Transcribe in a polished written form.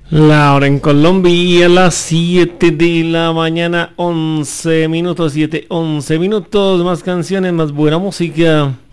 La hora en Colombia, las 7 de la mañana, 11 minutos, 7, 11 minutos, más canciones, más buena música.